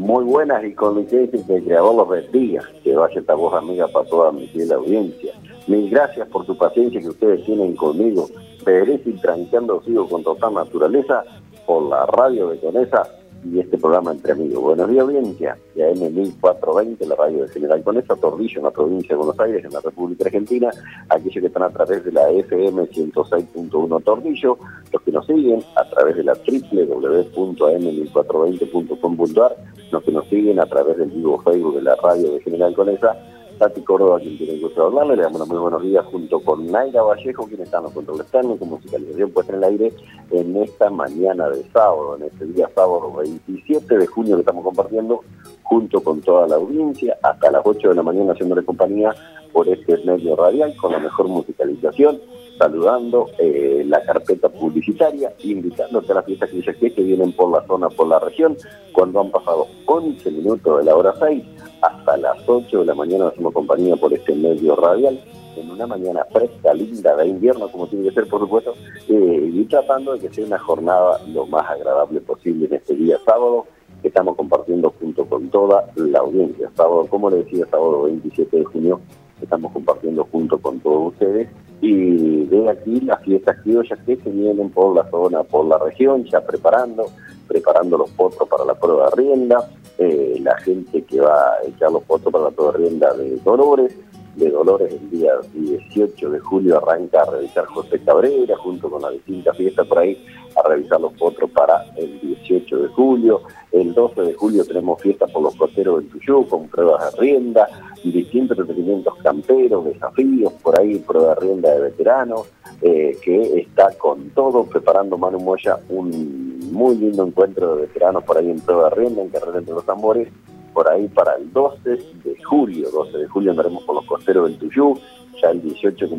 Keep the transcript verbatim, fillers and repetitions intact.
Muy buenas, y con licencia que el Creador los bendiga, que vaya esta voz amiga para toda mi fiel audiencia. Mil gracias por tu paciencia que ustedes tienen conmigo. Veré si tranqueando sigo con total naturaleza por la radio de Conesa y este programa Entre Amigos. Buenos días, audiencia. Y A M mil cuatrocientos veinte, la radio de General Conesa, Tordillo, en la provincia de Buenos Aires, en la República Argentina. Aquellos que están a través de la F M ciento seis punto uno Tordillo, los que nos siguen a través de la doble u doble u doble u punto a m mil cuatrocientos veinte punto com punto a r, los que nos siguen a través del vivo Facebook de la radio de General Conesa. Tati Córdoba, quien tiene el gusto de hablarle, le damos unos muy buenos días junto con Naira Vallejo, quien está en los controles técnicos, musicalización puesta en el aire en esta mañana de sábado, en este día sábado veintisiete de junio que estamos compartiendo junto con toda la audiencia hasta las ocho de la mañana haciéndole compañía por este medio radial con la mejor musicalización, saludando eh, la carpeta publicitaria, invitándote a las fiestas que que vienen por la zona, por la región, cuando han pasado once minutos de la hora seis hasta las ocho de la mañana hacemos compañía por este medio radial, en una mañana fresca, linda, de invierno, como tiene que ser, por supuesto, eh, y tratando de que sea una jornada lo más agradable posible en este día sábado, que estamos compartiendo junto con toda la audiencia. Sábado, como le decía, sábado veintisiete de junio, estamos compartiendo junto con todos ustedes, y de aquí las fiestas criollas que se vienen por la zona, por la región, ya preparando, preparando los potros para la prueba de rienda, eh, la gente que va a echar los potros para la prueba de rienda de Dolores, de Dolores el día dieciocho de julio arranca a revisar José Cabrera, junto con las distintas fiestas por ahí, a revisar los potros para el dieciocho de julio. El doce de julio tenemos fiestas por los costeros del Tuyú, con pruebas de rienda, y distintos entretenimientos camperos, desafíos, por ahí prueba de rienda de veteranos, eh, que está con todo, preparando Manu Moya un muy lindo encuentro de veteranos por ahí en prueba de rienda, en carrera entre los tambores, por ahí para el doce de julio. doce de julio andaremos por los costeros del Tuyú, ya el dieciocho